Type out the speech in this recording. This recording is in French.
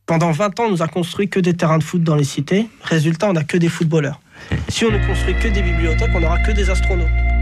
Pendant 20 ans, on nous a construit que des terrains de foot dans les cités. Résultat, on n'a que des footballeurs. Si on ne construit que des bibliothèques, on n'aura que des astronautes.